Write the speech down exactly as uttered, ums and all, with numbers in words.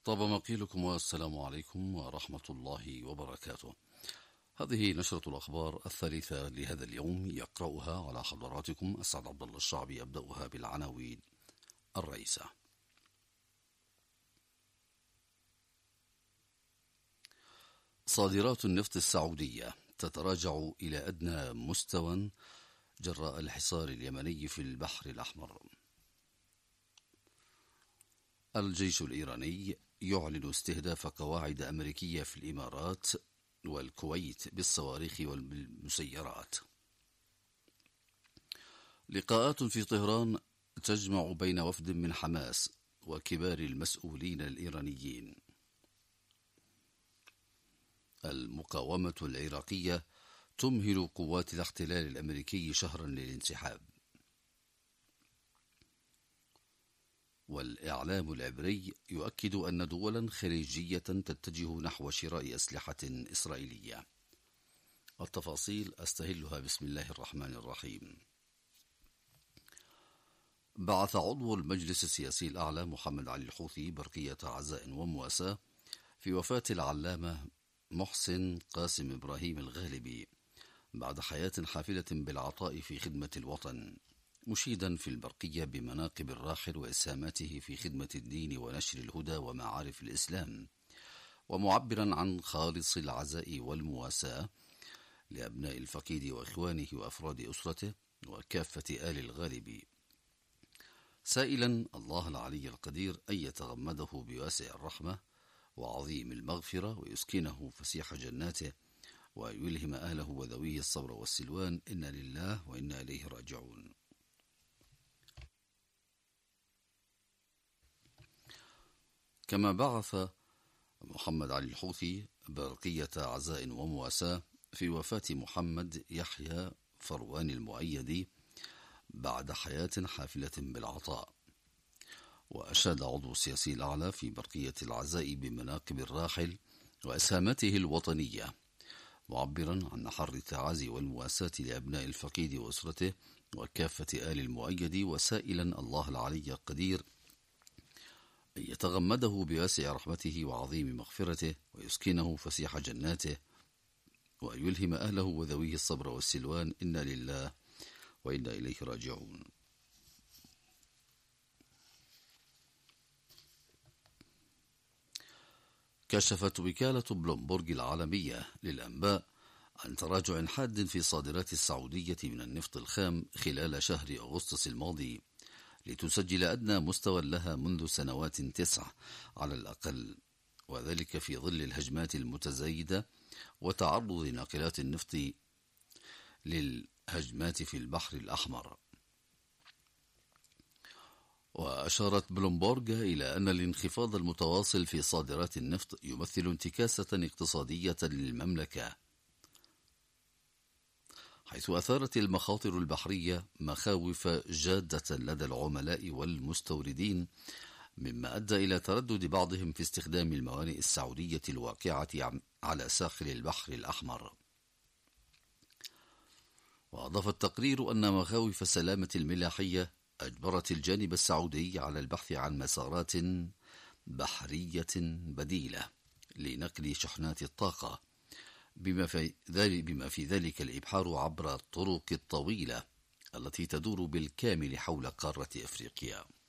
طاب مقيلكم والسلام عليكم ورحمة الله وبركاته. هذه نشرة الأخبار الثالثة لهذا اليوم، يقرأها على حضراتكم السعد عبد الله الشعبي. أبدأها بالعناوين الرئيسة. صادرات النفط السعودية تتراجع إلى أدنى مستوى جراء الحصار اليمني في البحر الأحمر. الجيش الإيراني يعلن استهداف قواعد أمريكية في الإمارات والكويت بالصواريخ والمسيرات. لقاءات في طهران تجمع بين وفد من حماس وكبار المسؤولين الإيرانيين. المقاومة العراقية تمهل قوات الاحتلال الأمريكي شهرا للانسحاب. والإعلام العبري يؤكد أن دولا خليجية تتجه نحو شراء أسلحة إسرائيلية. التفاصيل أستهلها بسم الله الرحمن الرحيم. بعث عضو المجلس السياسي الأعلى محمد علي الحوثي برقية عزاء ومواساة في وفاة العلامة محسن قاسم إبراهيم الغالبي بعد حياة حافلة بالعطاء في خدمة الوطن، مشيدا في البرقية بمناقب الراحل وإسهاماته في خدمة الدين ونشر الهدى ومعارف الإسلام، ومعبرا عن خالص العزاء والمواساة لأبناء الفقيد وإخوانه وأفراد أسرته وكافة آل الغالب، سائلا الله العلي القدير أن يتغمده بواسع الرحمة وعظيم المغفرة ويسكنه فسيح جناته ويلهم أهله وذويه الصبر والسلوان. إنا لله وإنا إليه راجعون. كما بعث محمد علي الحوثي برقية عزاء ومواساة في وفاة محمد يحيى فروان المؤيدي بعد حياة حافلة بالعطاء. وأشاد عضو السياسي الأعلى في برقية العزاء بمناقب الراحل وإسهامته الوطنية، معبرا عن حر التعازي والمواساة لأبناء الفقيد وأسرته وكافة آل المؤيد، وسائلا الله العلي القدير أن يتغمده بواسع رحمته وعظيم مغفرته ويسكنه فسيح جناته ويلهم أهله وذويه الصبر والسلوان. إنا لله وإنا إليه راجعون. كشفت وكالة بلومبورغ العالمية للأنباء عن تراجع حاد في صادرات السعودية من النفط الخام خلال شهر أغسطس الماضي، لتسجل أدنى مستوى لها منذ سنوات تسع على الأقل، وذلك في ظل الهجمات المتزايدة وتعرض ناقلات النفط للهجمات في البحر الأحمر. وأشارت بلومبورغ إلى أن الانخفاض المتواصل في صادرات النفط يمثل انتكاسة اقتصادية للمملكة، حيث أثارت المخاطر البحرية مخاوف جادة لدى العملاء والمستوردين، مما أدى إلى تردد بعضهم في استخدام الموانئ السعودية الواقعة على ساحل البحر الأحمر. وأضاف التقرير أن مخاوف السلامة الملاحية أجبرت الجانب السعودي على البحث عن مسارات بحرية بديلة لنقل شحنات الطاقة، بما في ذلك, بما في ذلك الإبحار عبر الطرق الطويلة التي تدور بالكامل حول قارة أفريقيا.